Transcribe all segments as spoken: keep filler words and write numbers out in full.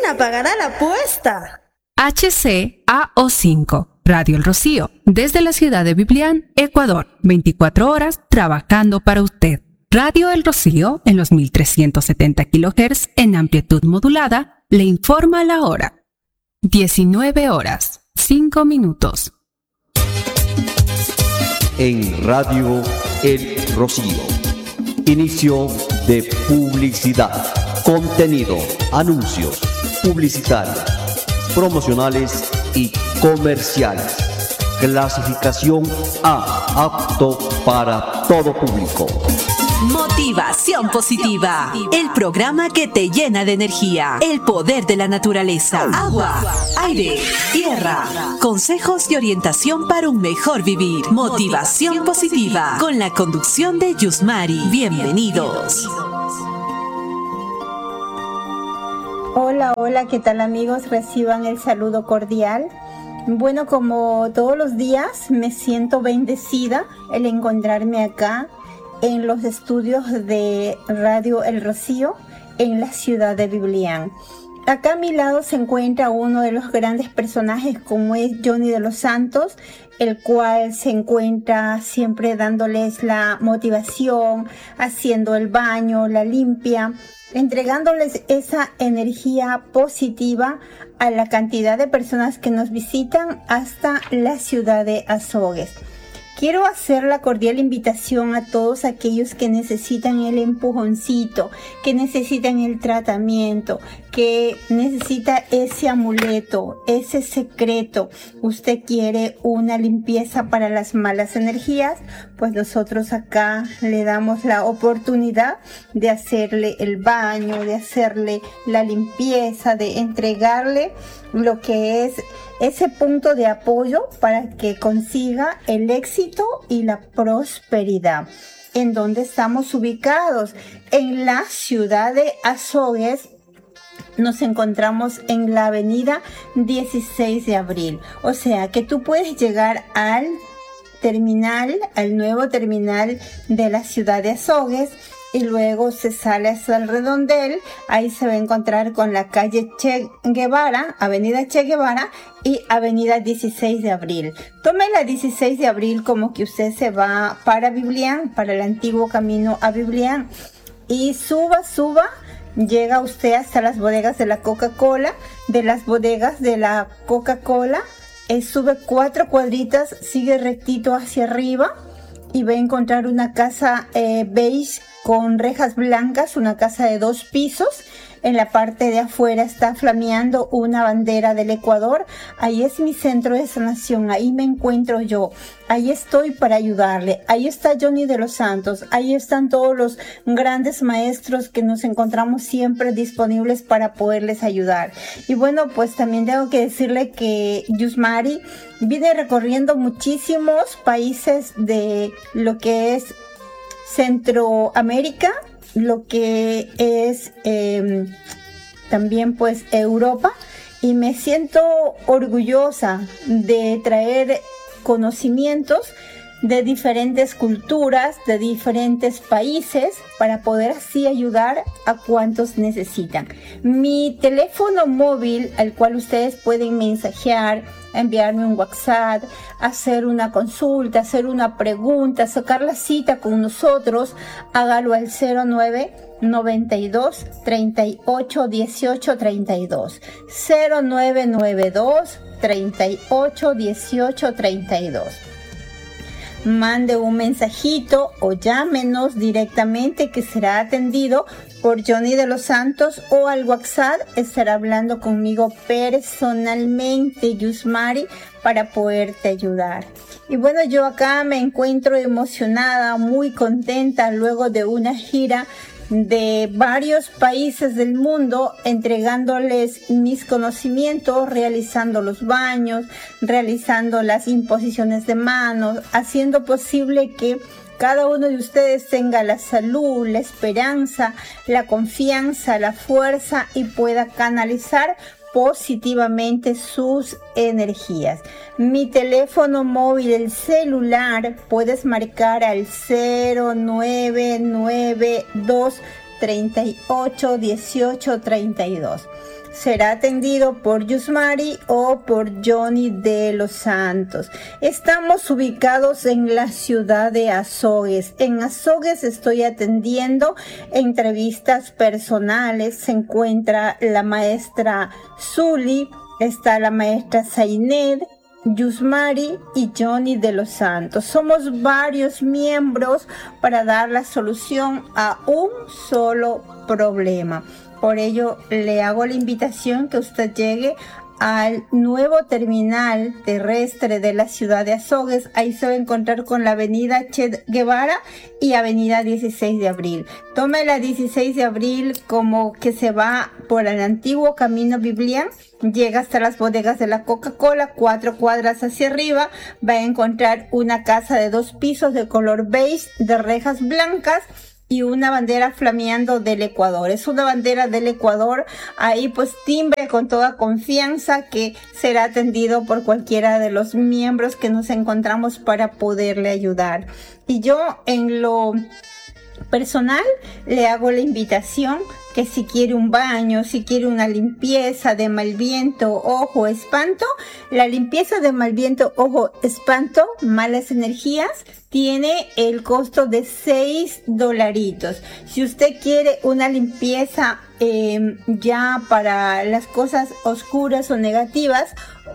Karina pagará la apuesta. H C A O cinco, Radio El Rocío, desde la ciudad de Biblián, Ecuador, veinticuatro horas trabajando para usted. Radio El Rocío, en los mil trescientos setenta kilohertz en amplitud modulada, le informa la hora. diecinueve horas, cinco minutos. En Radio El Rocío, inicio de publicidad, contenido, anuncios, publicitarios, promocionales y comerciales. Clasificación A, apto para todo público. Motivación Positiva, el programa que te llena de energía, el poder de la naturaleza, agua, aire, tierra, consejos y orientación para un mejor vivir. Motivación Positiva, con la conducción de Yusmari. Bienvenidos. Hola, hola, ¿qué tal amigos? Reciban el saludo cordial. Bueno, como todos los días me siento bendecida el encontrarme acá en los estudios de Radio El Rocío en la ciudad de Biblián. Acá a mi lado se encuentra uno de los grandes personajes como es Johnny de los Santos, el cual se encuentra siempre dándoles la motivación, haciendo el baño, la limpia, entregándoles esa energía positiva a la cantidad de personas que nos visitan hasta la ciudad de Azogues. Quiero hacer la cordial invitación a todos aquellos que necesitan el empujoncito, que necesitan el tratamiento, que necesita ese amuleto, ese secreto. Usted quiere una limpieza para las malas energías, pues nosotros acá le damos la oportunidad de hacerle el baño, de hacerle la limpieza, de entregarle lo que es ese punto de apoyo para que consiga el éxito y la prosperidad. ¿En dónde estamos ubicados? En la ciudad de Azogues. Nos encontramos en la avenida dieciséis de abril. O sea que tú puedes llegar al terminal, al nuevo terminal de la ciudad de Azogues, y luego se sale hasta el redondel. Ahí se va a encontrar con la calle Che Guevara, avenida Che Guevara y avenida dieciséis de abril. Tome la dieciséis de abril como que usted se va para Biblián, para el antiguo camino a Biblián, y suba, suba, llega usted hasta las bodegas de la Coca-Cola. De las bodegas de la Coca-Cola, eh, sube cuatro cuadritas, sigue rectito hacia arriba y va a encontrar una casa eh, beige con rejas blancas, una casa de dos pisos. En la parte de afuera está flameando una bandera del Ecuador. Ahí es mi centro de sanación, ahí me encuentro yo. Ahí estoy para ayudarle. Ahí está Johnny de los Santos. Ahí están todos los grandes maestros que nos encontramos siempre disponibles para poderles ayudar. Y bueno, pues también tengo que decirle que Yusmari viene recorriendo muchísimos países de lo que es Centroamérica, lo que es eh, también pues Europa, y me siento orgullosa de traer conocimientos de diferentes culturas, de diferentes países, para poder así ayudar a cuantos necesitan. Mi teléfono móvil, al cual ustedes pueden mensajear, enviarme un WhatsApp, hacer una consulta, hacer una pregunta, sacar la cita con nosotros, hágalo al cero nueve noventa y dos treinta y ocho dieciocho treinta y dos, cero nueve noventa y dos treinta y ocho dieciocho treinta y dos. Mande un mensajito o llámenos directamente, que será atendido por Johnny de los Santos, o al WhatsApp estará hablando conmigo personalmente, Yusmari, para poderte ayudar. Y bueno, yo acá me encuentro emocionada, muy contenta, luego de una gira de varios países del mundo, entregándoles mis conocimientos, realizando los baños, realizando las imposiciones de manos, haciendo posible que cada uno de ustedes tenga la salud, la esperanza, la confianza, la fuerza y pueda canalizar positivamente sus energías. Mi teléfono móvil, el celular, puedes marcar al cero nueve nueve dos treinta y ocho dieciocho treinta y dos. será atendido por Yusmari o por Johnny de los Santos. Estamos ubicados en la ciudad de Azogues. En Azogues estoy atendiendo entrevistas personales. Se encuentra la maestra Zuli, está la maestra Zained, Yusmari y Johnny de los Santos. Somos varios miembros para dar la solución a un solo problema. Por ello, le hago la invitación que usted llegue al nuevo terminal terrestre de la ciudad de Azogues. Ahí se va a encontrar con la avenida Che Guevara y avenida dieciséis de abril. Tome la dieciséis de abril como que se va por el antiguo camino Biblián. Llega hasta las bodegas de la Coca-Cola, cuatro cuadras hacia arriba. Va a encontrar una casa de dos pisos de color beige, de rejas blancas, y una bandera flameando del Ecuador. Es una bandera del Ecuador. Ahí pues timbre con toda confianza que será atendido por cualquiera de los miembros que nos encontramos para poderle ayudar. Y yo en lo personal le hago la invitación que si quiere un baño, si quiere una limpieza de mal viento, ojo, espanto, la limpieza de mal viento, ojo, espanto, malas energías, tiene el costo de seis dolaritos. Si usted quiere una limpieza eh, ya para las cosas oscuras o negativas,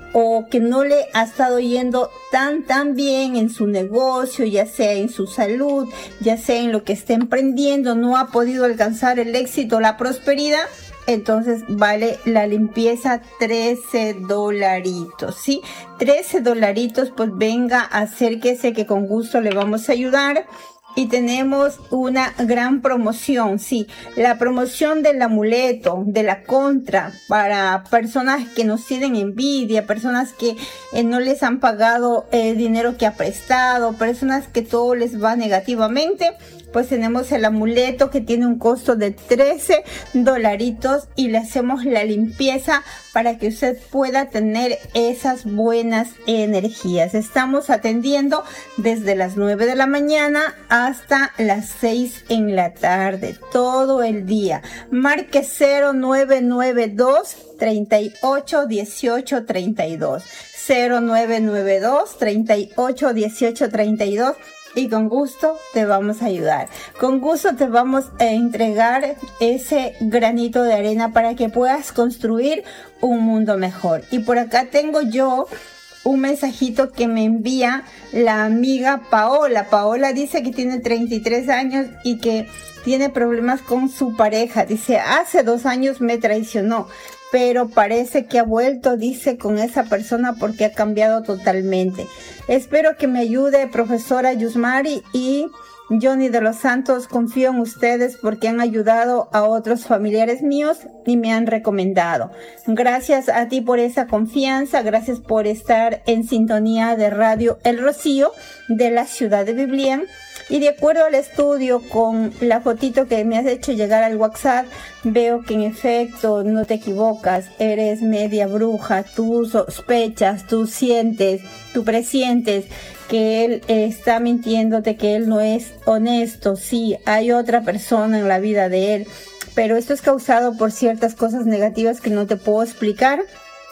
o que no le ha estado yendo tan tan bien en su negocio, ya sea en su salud, ya sea en lo que esté emprendiendo, no ha podido alcanzar el éxito, la prosperidad, entonces vale la limpieza trece dolaritos, ¿sí? trece dolaritos, pues venga, acérquese que con gusto le vamos a ayudar. Y tenemos una gran promoción, sí, la promoción del amuleto, de la contra, para personas que nos tienen envidia, personas que eh, no les han pagado el dinero que ha prestado, personas que todo les va negativamente. Pues tenemos el amuleto que tiene un costo de trece dolaritos y le hacemos la limpieza para que usted pueda tener esas buenas energías. Estamos atendiendo desde las nueve de la mañana hasta las seis en la tarde, todo el día. Marque cero nueve nueve dos, treinta y ocho, dieciocho, treinta y dos. cero nueve nueve dos, treinta y ocho, dieciocho, treinta y dos. Y con gusto te vamos a ayudar. Con gusto te vamos a entregar ese granito de arena para que puedas construir un mundo mejor. Y por acá tengo yo un mensajito que me envía la amiga Paola. Paola dice que tiene treinta y tres años y que tiene problemas con su pareja. Dice, hace dos años me traicionó, pero parece que ha vuelto, dice, con esa persona porque ha cambiado totalmente. Espero que me ayude, profesora Yusmari y Johnny de los Santos. Confío en ustedes porque han ayudado a otros familiares míos y me han recomendado. Gracias a ti por esa confianza, gracias por estar en sintonía de Radio El Rocío de la ciudad de Biblián. Y de acuerdo al estudio, con la fotito que me has hecho llegar al WhatsApp, veo que en efecto no te equivocas, eres media bruja, tú sospechas, tú sientes, tú presientes que él está mintiéndote, que él no es honesto. Sí, hay otra persona en la vida de él, pero esto es causado por ciertas cosas negativas que no te puedo explicar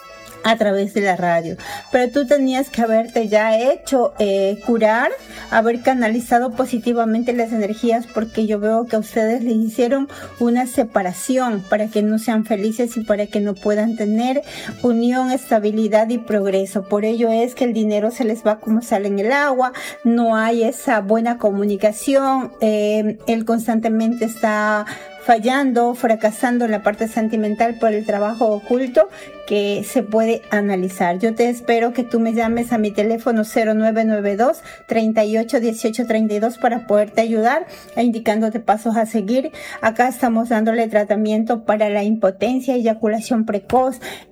a través de la radio, pero tú tenías que haberte ya hecho eh, curar, haber canalizado positivamente las energías, porque yo veo que a ustedes les hicieron una separación para que no sean felices y para que no puedan tener unión, estabilidad y progreso. Por ello es que el dinero se les va como sale en el agua, no hay esa buena comunicación, eh, él constantemente está fallando, fracasando en la parte sentimental por el trabajo oculto que se puede analizar. Yo te espero que tú me llames a mi teléfono cero nueve nueve dos, treinta y ocho, dieciocho, treinta y dos para poderte ayudar e indicándote pasos a seguir. Acá estamos dándole tratamiento para la impotencia, eyaculación precoz,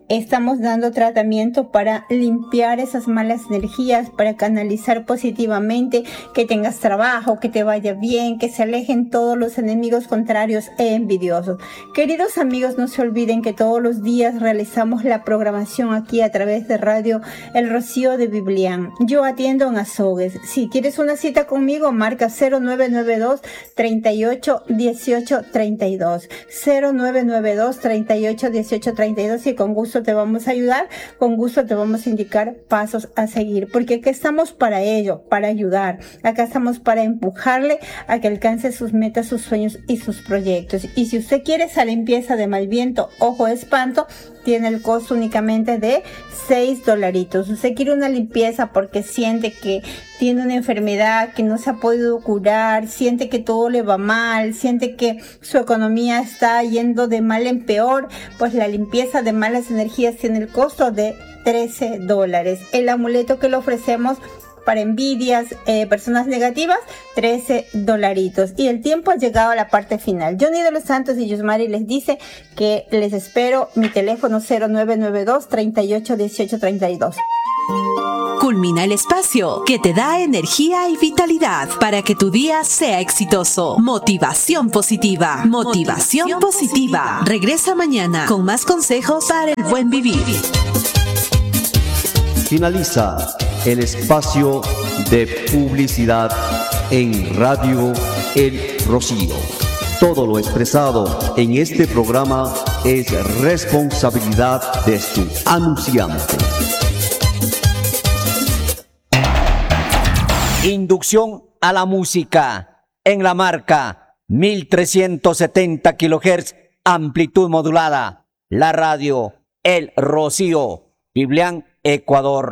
estamos dando tratamiento para limpiar esas malas energías, para canalizar positivamente, que tengas trabajo, que te vaya bien, que se alejen todos los enemigos contrarios e envidiosos. Queridos amigos, no se olviden que todos los días realizamos la programación aquí a través de Radio El Rocío de Biblián. Yo atiendo en Azogues. Si quieres una cita conmigo, marca cero nueve nueve dos, treinta y ocho, dieciocho, treinta y dos. cero nueve nueve dos, treinta y ocho, dieciocho, treinta y dos y con gusto te vamos a ayudar, con gusto te vamos a indicar pasos a seguir, porque aquí estamos para ello, para ayudar. Acá estamos para empujarle a que alcance sus metas, sus sueños y sus proyectos. Y si usted quiere esa limpieza de mal viento, ojo, espanto, tiene el costo únicamente de seis dolaritos. Usted quiere una limpieza porque siente que tiene una enfermedad que no se ha podido curar, siente que todo le va mal, siente que su economía está yendo de mal en peor, pues la limpieza de malas energías tiene el costo de trece dólares. El amuleto que le ofrecemos para envidias, eh, personas negativas, trece dolaritos. Y el tiempo ha llegado a la parte final. Johnny de los Santos y Yusmari les dice que les espero. Mi teléfono cero nueve nueve dos, treinta y ocho, dieciocho, treinta y dos. Culmina el espacio que te da energía y vitalidad para que tu día sea exitoso. Motivación positiva. Motivación, Motivación positiva. positiva. Regresa mañana con más consejos para el buen vivir. Finaliza el espacio de publicidad en Radio El Rocío. Todo lo expresado en este programa es responsabilidad de su anunciante. Inducción a la música en la marca mil trescientos setenta kilohertz, amplitud modulada. La radio El Rocío, Biblián, Ecuador.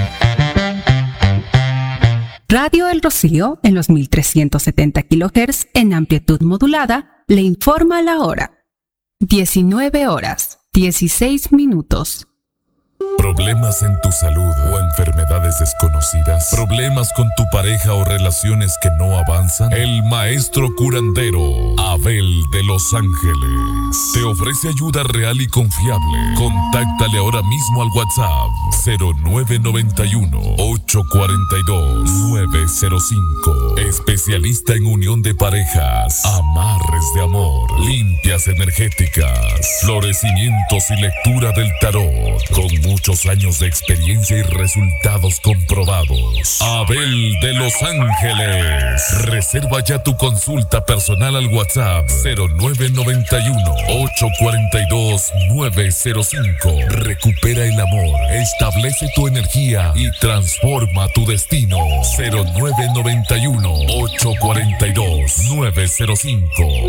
Radio El Rocío en los mil trescientos setenta kilohertz en amplitud modulada le informa la hora. diecinueve horas, dieciséis minutos. Problemas en tu salud o enfermedades desconocidas. Problemas con tu pareja o relaciones que no avanzan. El maestro curandero Abel de Los Ángeles te ofrece ayuda real y confiable. Contáctale ahora mismo al WhatsApp cero nueve nueve uno, ocho cuatro dos, nueve cero cinco. Especialista en unión de parejas, amarres de amor, limpias energéticas, florecimientos y lectura del tarot. Con muchos años de experiencia y resultados comprobados. Abel de Los Ángeles. Reserva ya tu consulta personal al WhatsApp cero nueve nueve uno, ocho cuatro dos, nueve cero cinco. Recupera el amor, establece tu energía y transforma tu destino. cero nueve nueve uno, ocho cuatro dos, nueve cero cinco.